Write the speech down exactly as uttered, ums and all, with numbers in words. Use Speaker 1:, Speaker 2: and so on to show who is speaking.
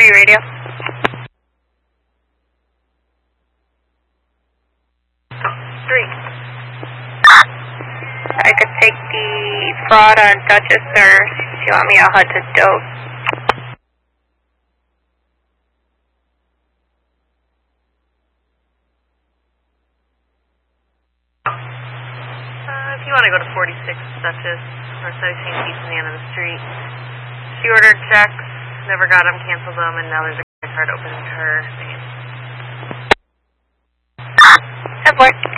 Speaker 1: three radio.
Speaker 2: Three.
Speaker 1: I could take the fraud on Duchess, or if you want me, I'll head to Doe.
Speaker 2: Uh, if you want to go to forty-six Duchess, or seventeen East in the end of the street. She ordered checks, never got them, canceled them, and now there's a credit card open in her name.
Speaker 1: Ten four.